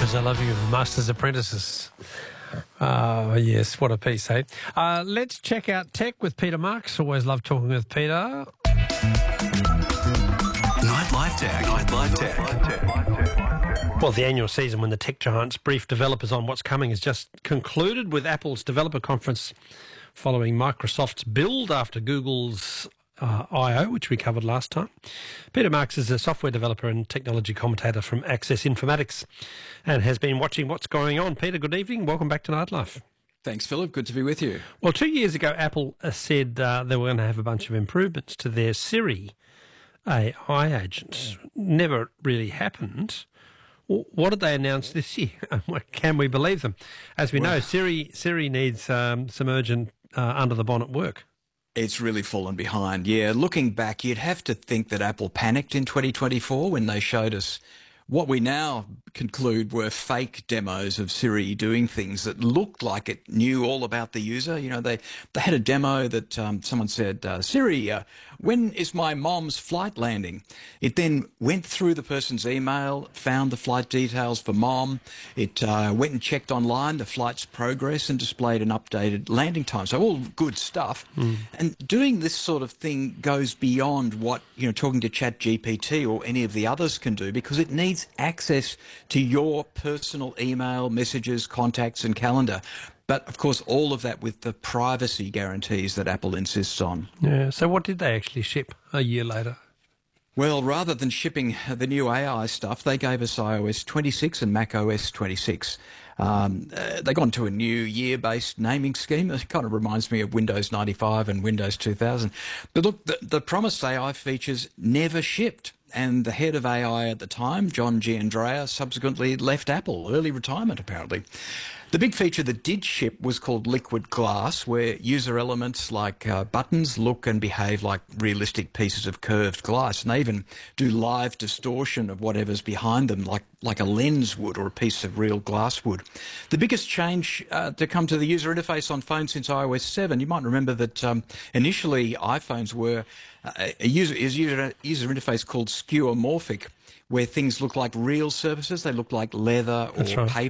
Because I Love You, Master's Apprentices. Yes, what a piece, eh? Let's check out tech with Peter Marks. Always love talking with Peter. Nightlife Tech. Well, the annual season when the tech giants brief developers on what's coming has just concluded with Apple's developer conference following Microsoft's build after Google's I.O., which we covered last time. Peter Marks is a software developer and technology commentator from Access Informatics and has been watching what's going on. Peter, good evening. Welcome back to Nightlife. Thanks, Philip. Good to be with you. Well, 2 years ago, Apple said they were going to have a bunch of improvements to their Siri AI agents. Never really happened. What did they announce this year? Can we believe them? As we know, Siri needs some urgent under-the-bonnet work. It's really fallen behind. Yeah, looking back, you'd have to think that Apple panicked in 2024 when they showed us what we now conclude were fake demos of Siri doing things that looked like it knew all about the user. You know, they had a demo that someone said, Siri, when is my mom's flight landing? It then went through the person's email, found the flight details for mom. It went and checked online the flight's progress and displayed an updated landing time. So all good stuff. And doing this sort of thing goes beyond what, talking to ChatGPT or any of the others can do, because it needs access to your personal email, messages, contacts and calendar. But, of course, all of that with the privacy guarantees that Apple insists on. Yeah. So what did they actually ship a year later? Well, rather than shipping the new AI stuff, they gave us iOS 26 and macOS 26. They gone to a new year-based naming scheme. It kind of reminds me of Windows 95 and Windows 2000. But look, the promised AI features never shipped. And the head of AI at the time, John Giandrea, subsequently left Apple, early retirement apparently. The big feature that did ship was called Liquid Glass, where user elements like buttons look and behave like realistic pieces of curved glass, and they even do live distortion of whatever's behind them, like a lens would or a piece of real glass would. The biggest change to come to the user interface on phones since iOS 7, you might remember that initially iPhones were a user interface called skeuomorphic, where things look like real surfaces. They look like leather or paper.